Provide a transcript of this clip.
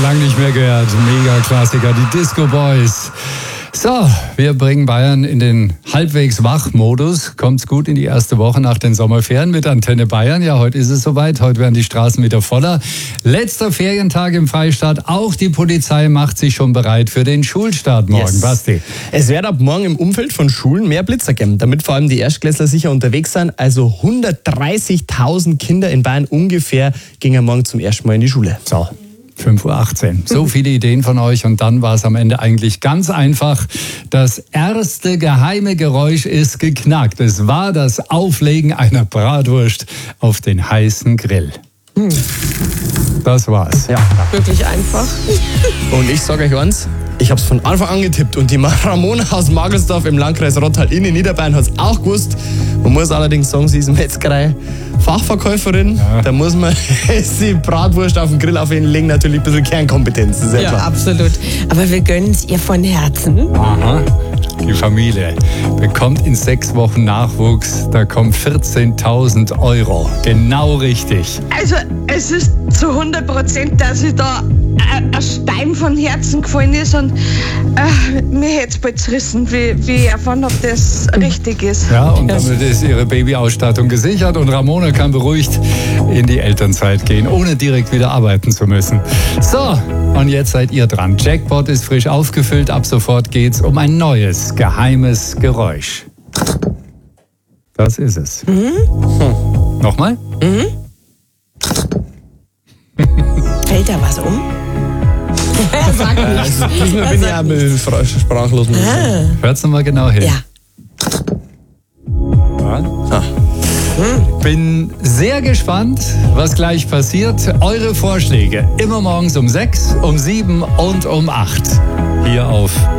schon lange nicht mehr gehört. Mega-Klassiker, die Disco Boys. So, wir bringen Bayern in den halbwegs Wach-Modus. Kommt's gut in die erste Woche nach den Sommerferien mit Antenne Bayern. Ja, heute ist es soweit. Heute werden die Straßen wieder voller. Letzter Ferientag im Freistaat. Auch die Polizei macht sich schon bereit für den Schulstart morgen. Yes. Basti. Es wird ab morgen im Umfeld von Schulen mehr Blitzer geben, damit vor allem die Erstklässler sicher unterwegs sind. Also 130.000 Kinder in Bayern ungefähr gingen morgen zum ersten Mal in die Schule. So. 5.18 Uhr. So viele Ideen von euch und dann war es am Ende eigentlich ganz einfach. Das erste geheime Geräusch ist geknackt. Es war das Auflegen einer Bratwurst auf den heißen Grill. Das war's. Ja. Wirklich einfach. Und ich sage euch eins, ich habe es von Anfang an getippt und die Ramona aus Magelsdorf im Landkreis Rottal in Niederbayern hat es auch gewusst. Man muss allerdings sagen, sie ist Metzgerei-Fachverkäuferin. Ja. Da muss man die Bratwurst auf den Grill auflegen, natürlich ein bisschen Kernkompetenz. Das ist ja, klar. Absolut. Aber wir gönnen es ihr von Herzen. Aha. Die Familie bekommt in 6 Wochen Nachwuchs. Da kommen 14.000 €. Genau richtig. Also es ist zu 100%, dass ich da ein Stein von Herzen gefallen ist und mir hätte es bald zerrissen, wie ich erfahren habe, dass das richtig ist. Ja, und damit ist ihre Babyausstattung gesichert und Ramona kann beruhigt in die Elternzeit gehen, ohne direkt wieder arbeiten zu müssen. So, und jetzt seid ihr dran. Jackpot ist frisch aufgefüllt. Ab sofort geht's um ein neues, geheimes Geräusch. Das ist es. Nochmal? Fällt da was um? Sag nichts. Diesmal bin ich auch sprachlos. Hört's nochmal genau hin. Ja. Bin sehr gespannt, was gleich passiert. Eure Vorschläge immer morgens um 6, um 7 und um 8. Hier auf